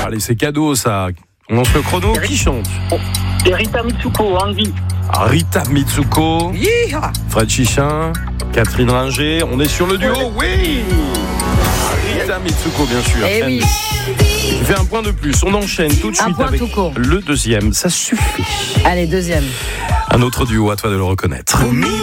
allez, c'est cadeau ça. On lance le chrono. Qui chante? Et Rita Mitsuko, Andy. Rita Mitsuko, Yeeha. Fred Chichin, Catherine Ringer. On est sur le duo, oui. Rita Mitsuko, bien sûr. Eh oui. Il fait un point de plus. On enchaîne tout de Un suite point avec tout court. le deuxième. Ça suffit. Allez, deuxième. Un autre duo, à toi de le reconnaître.